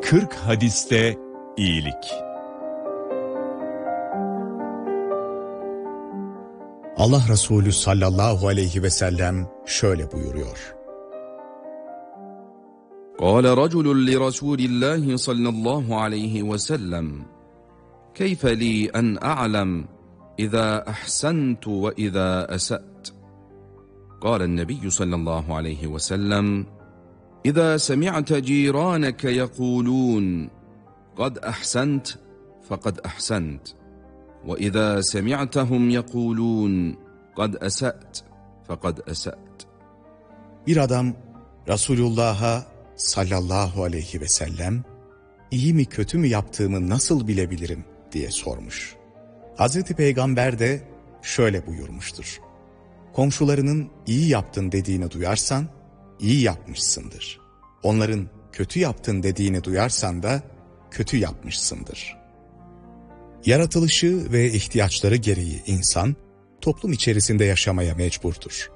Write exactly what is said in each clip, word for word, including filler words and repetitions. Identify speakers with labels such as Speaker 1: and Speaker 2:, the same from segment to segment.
Speaker 1: kırk hadiste iyilik.
Speaker 2: Allah Resulü sallallahu aleyhi ve sellem şöyle buyuruyor.
Speaker 3: قال رجل لرسول الله صلى الله عليه وسلم كيف لي أن أعلم إذا أحسنت وإذا أسأت قال النبي صلى الله عليه وسلم إذا سمعت جيرانك يقولون قد أحسنت فقد أحسنت وإذا سمعتهم يقولون قد أسأت فقد أسأت.
Speaker 2: Bir adam Resulullah'a sallallahu aleyhi ve sellem iyi mi kötü mü yaptığımı nasıl bilebilirim diye sormuş. Hazreti Peygamber de şöyle buyurmuştur. Komşularının iyi yaptın dediğini duyarsan iyi yapmışsındır. Onların kötü yaptın dediğini duyarsan da kötü yapmışsındır. Yaratılışı ve ihtiyaçları gereği insan toplum içerisinde yaşamaya mecburdur.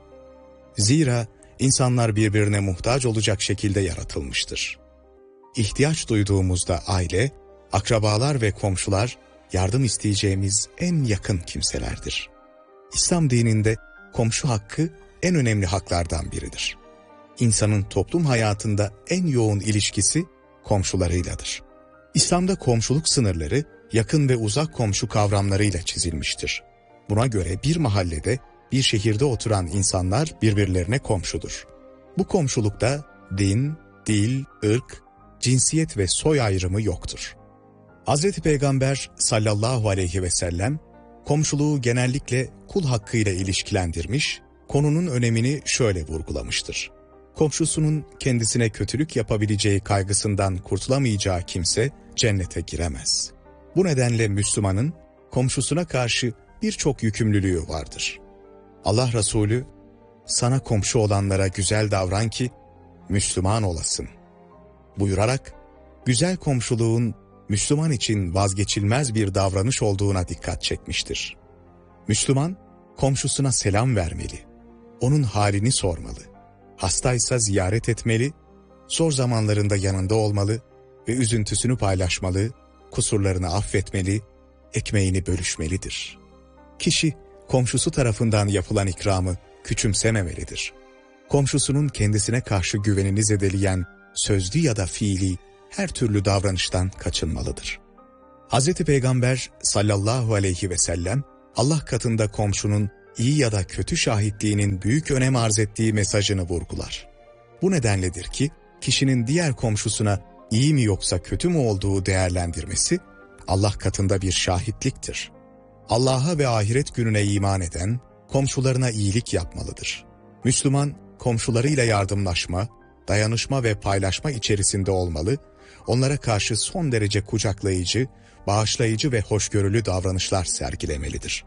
Speaker 2: Zira insanlar birbirine muhtaç olacak şekilde yaratılmıştır. İhtiyaç duyduğumuzda aile, akrabalar ve komşular yardım isteyeceğimiz en yakın kimselerdir. İslam dininde komşu hakkı en önemli haklardan biridir. İnsanın toplum hayatında en yoğun ilişkisi komşularıyladır. İslam'da komşuluk sınırları yakın ve uzak komşu kavramlarıyla çizilmiştir. Buna göre bir mahallede, bir şehirde oturan insanlar birbirlerine komşudur. Bu komşulukta din, dil, ırk, cinsiyet ve soy ayrımı yoktur. Hazreti Peygamber sallallahu aleyhi ve sellem komşuluğu genellikle kul hakkıyla ilişkilendirmiş, konunun önemini şöyle vurgulamıştır. Komşusunun kendisine kötülük yapabileceği kaygısından kurtulamayacağı kimse cennete giremez. Bu nedenle Müslümanın komşusuna karşı birçok yükümlülüğü vardır. Allah Resulü, sana komşu olanlara güzel davran ki Müslüman olasın buyurarak, güzel komşuluğun Müslüman için vazgeçilmez bir davranış olduğuna dikkat çekmiştir. Müslüman, komşusuna selam vermeli, onun halini sormalı, hastaysa ziyaret etmeli, zor zamanlarında yanında olmalı ve üzüntüsünü paylaşmalı, kusurlarını affetmeli, ekmeğini bölüşmelidir. Kişi, komşusu tarafından yapılan ikramı küçümsememelidir. Komşusunun kendisine karşı güvenini zedeleyen sözlü ya da fiili her türlü davranıştan kaçınmalıdır. Hazreti Peygamber sallallahu aleyhi ve sellem Allah katında komşunun iyi ya da kötü şahitliğinin büyük önem arz ettiği mesajını vurgular. Bu nedenledir ki kişinin diğer komşusuna iyi mi yoksa kötü mü olduğu değerlendirmesi Allah katında bir şahitliktir. Allah'a ve ahiret gününe iman eden komşularına iyilik yapmalıdır. Müslüman komşularıyla yardımlaşma, dayanışma ve paylaşma içerisinde olmalı, onlara karşı son derece kucaklayıcı, bağışlayıcı ve hoşgörülü davranışlar sergilemelidir.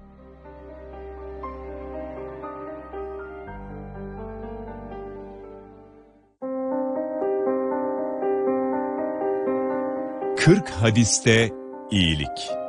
Speaker 1: kırk hadiste iyilik.